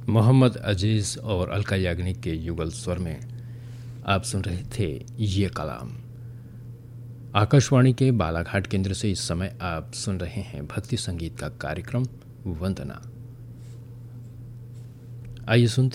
मोहम्मद अजीज़ और अलका याग्निक के युगल स्वर में आप सुन रहे थे ये कलाम। आकाशवाणी के बालाघाट केंद्र से इस समय आप सुन रहे हैं भक्ति संगीत का कार्यक्रम वंदना। आइए सुनते